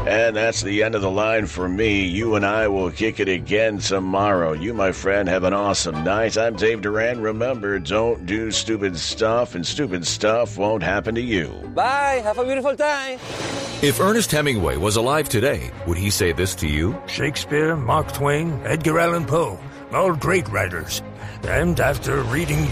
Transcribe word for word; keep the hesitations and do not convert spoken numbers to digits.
And that's the end of the line for me. You and I will kick it again tomorrow. You, my friend, have an awesome night. I'm Dave Duran. Remember, don't do stupid stuff, and stupid stuff won't happen to you. Bye. Have a beautiful time. If Ernest Hemingway was alive today, would he say this to you? Shakespeare, Mark Twain, Edgar Allan Poe, all great writers. And after reading